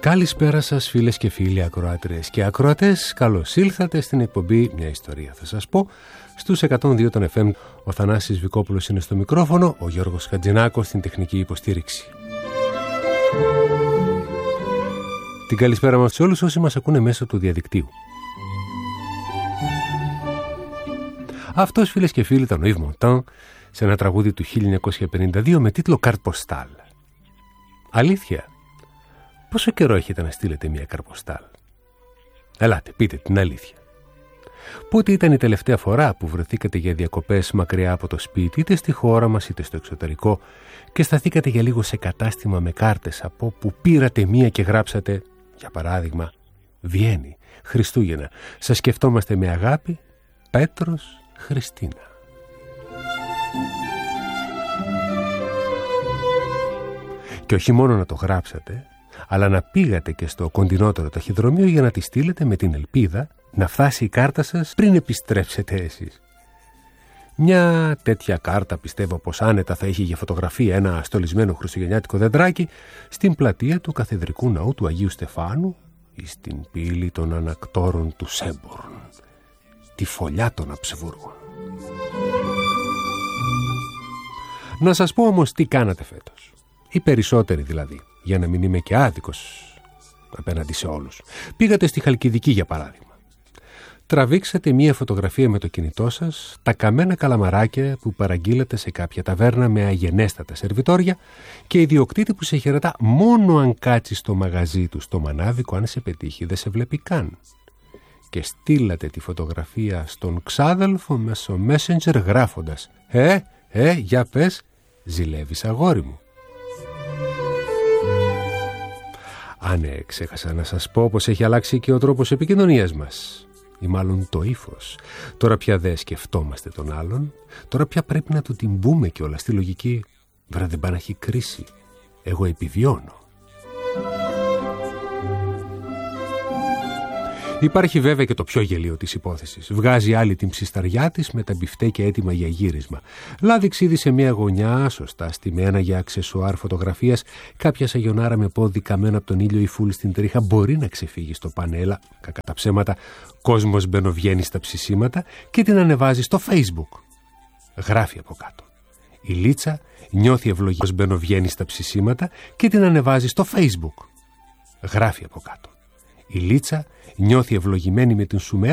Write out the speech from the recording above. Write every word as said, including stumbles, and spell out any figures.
Καλησπέρα σας φίλες και φίλοι ακροάτριες και ακροατές. Καλώς ήλθατε στην εκπομπή «Μια ιστορία θα σας πω» στους εκατόν δύο των εφ εμ. Ο Θανάσης Βικόπουλος είναι στο μικρόφωνο, ο Γιώργος Χατζηνάκος στην τεχνική υποστήριξη. Την καλησπέρα μας σε όλους όσοι μας ακούνε μέσω του διαδικτύου. Αυτός φίλες και φίλοι ήταν ο Yves Montand σε ένα τραγούδι του χίλια εννιακόσια πενήντα δύο με τίτλο «Carte Postale». Αλήθεια, πόσο καιρό έχετε να στείλετε μια καρποστάλ? Ελάτε, πείτε την αλήθεια. Πότε ήταν η τελευταία φορά που βρεθήκατε για διακοπές μακριά από το σπίτι, είτε στη χώρα μας είτε στο εξωτερικό, και σταθήκατε για λίγο σε κατάστημα με κάρτες από που πήρατε μία και γράψατε, για παράδειγμα, Βιέννη, Χριστούγεννα, σας σκεφτόμαστε με αγάπη, Πέτρος, Χριστίνα. Και όχι μόνο να το γράψατε, αλλά να πήγατε και στο κοντινότερο ταχυδρομείο για να τη στείλετε με την ελπίδα να φτάσει η κάρτα σας πριν επιστρέψετε εσείς. Μια τέτοια κάρτα πιστεύω πως άνετα θα είχε για φωτογραφία ένα στολισμένο χριστουγεννιάτικο δεντράκι στην πλατεία του Καθεδρικού Ναού του Αγίου Στεφάνου ή στην πύλη των ανακτόρων του Σέμπορν, τη φωλιά των Αψβούργων. Να σας πω όμως τι κάνατε φέτος, οι περισσότεροι δηλαδή, για να μην είμαι και άδικος απέναντι σε όλους. Πήγατε στη Χαλκιδική για παράδειγμα. Τραβήξατε μία φωτογραφία με το κινητό σας, τα καμένα καλαμαράκια που παραγγείλετε σε κάποια ταβέρνα με αγενέστατα σερβιτόρια και ιδιοκτήτη που σε χαιρετά μόνο αν κάτσεις στο μαγαζί του στο μανάβικο, αν σε πετύχει δεν σε βλέπει καν. Και στείλατε τη φωτογραφία στον ξάδελφο μέσω Messenger γράφοντας «Ε, ε, για πες, ζηλεύεις αγόρι μου». Α, ναι, ξέχασα να σας πω πως έχει αλλάξει και ο τρόπος επικοινωνίας μας. Ή μάλλον το ύφος. Τώρα πια δεν σκεφτόμαστε τον άλλον. Τώρα πια πρέπει να του την πούμε κιόλας στη λογική. Βρε, δεν πάει να έχει κρίση. Εγώ επιβιώνω. Υπάρχει βέβαια και το πιο γελίο της υπόθεσης. Βγάζει άλλη την ψισταριά της με τα μπιφτέκια έτοιμα για γύρισμα. Λάδι ξύδι σε μια γωνιά, σωστά στημένα για αξεσουάρ φωτογραφίας. Κάποια σαγιονάρα με πόδι καμένο από τον ήλιο ή φουλ στην τρίχα μπορεί να ξεφύγει στο πανέλα. Κακά τα ψέματα, κόσμος μπαινοβγαίνει στα ψησίματα και την ανεβάζει στο Facebook. Γράφει από κάτω. Η Λίτσα νιώθει ευλογικός, μπαινοβγαίνει στα ψησίματα και την ανεβάζει στο Facebook. Γράφει από κάτω. Η Λίτσα νιώθει ευλογημένη με την Σουμέρα